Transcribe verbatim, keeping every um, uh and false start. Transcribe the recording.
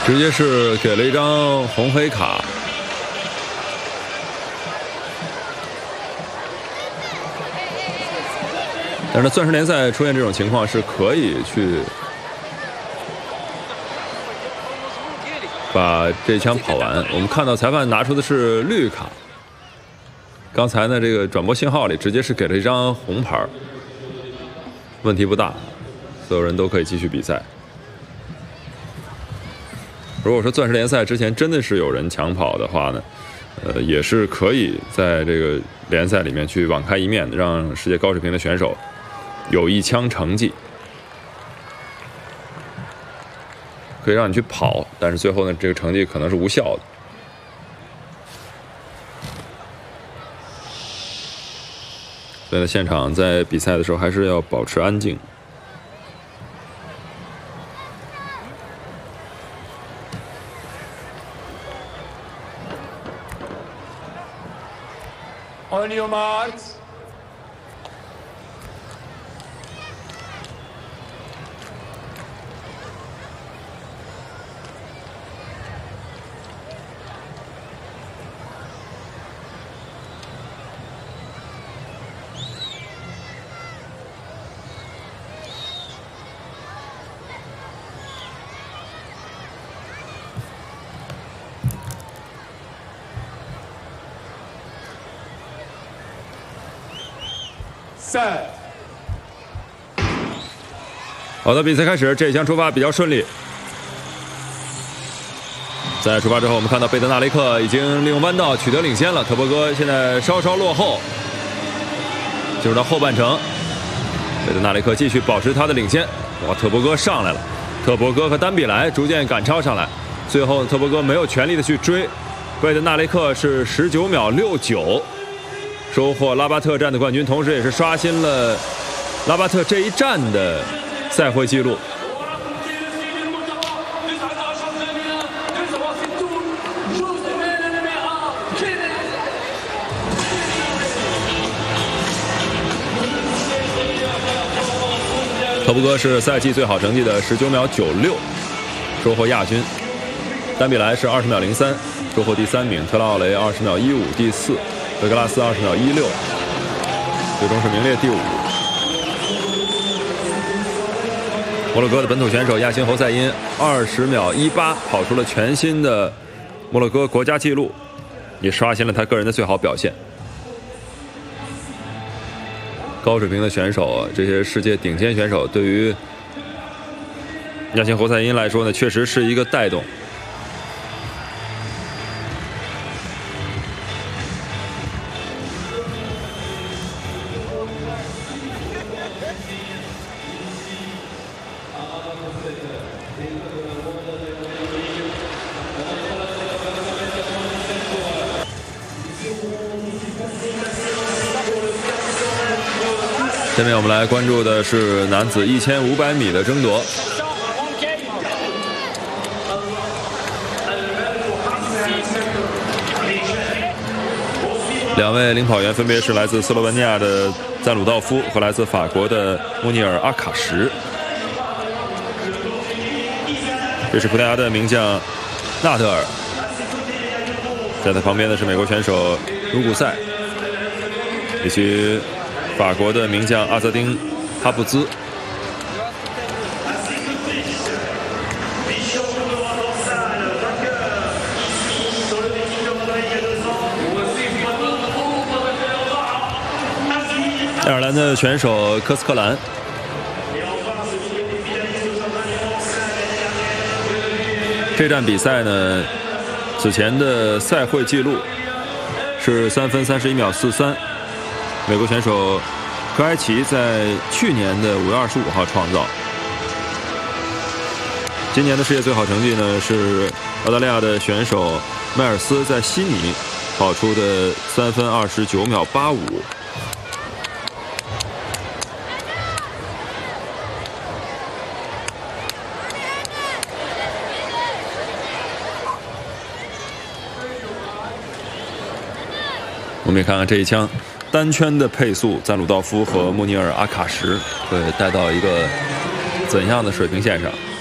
直接是给了一张红黑卡。但是钻石联赛出现这种情况是可以去把这枪跑完。我们看到裁判拿出的是绿卡，刚才呢这个转播信号里直接是给了一张红牌，问题不大，所有人都可以继续比赛。如果说钻石联赛之前真的是有人抢跑的话呢，呃，也是可以在这个联赛里面去网开一面，让世界高水平的选手有一枪成绩，可以让你去跑，但是最后呢，这个成绩可能是无效的。所以呢，现场在比赛的时候还是要保持安静。 On your marks. Set. 好的，比赛开始，这一枪出发比较顺利。在出发之后，我们看到贝德纳雷克已经利用弯道取得领先了，特博戈现在稍稍落后。进入到后半程，贝德纳雷克继续保持他的领先。哇，特博戈上来了，特博戈和丹比莱逐渐赶超上来，最后特博戈没有全力的去追，贝德纳雷克是十九秒六九。收获拉巴特站的冠军，同时也是刷新了拉巴特这一站的赛会纪录。特博戈是赛季最好成绩的十九秒九六，收获亚军。丹比莱是二十秒零三，收获第三名。特拉奥雷二十秒一五，第四。德格拉斯二十秒一六，最终是名列第五。摩洛哥的本土选手亚辛侯赛因二十秒一八跑出了全新的摩洛哥国家纪录，也刷新了他个人的最好表现。高水平的选手，这些世界顶尖选手，对于亚辛侯赛因来说呢，确实是一个带动。下面我们来关注的是男子一千五百米的争夺。两位领跑员分别是来自斯洛文尼亚的赞鲁道夫和来自法国的穆尼尔阿卡什。这是葡萄牙的名将纳德尔，在他旁边的是美国选手卢古塞，以及法国的名将阿泽丁·哈布兹。爱尔兰的选手科斯克兰。这站比赛呢，此前的赛会纪录是三分三十一秒四三。美国选手科埃奇在去年的五月二十五号创造。今年的世界最好成绩呢是澳大利亚的选手迈尔斯在悉尼跑出的三分二十九秒八五。我们也看看这一枪。单圈的配速，赞鲁道夫和穆尼尔阿卡什会带到一个怎样的水平线上？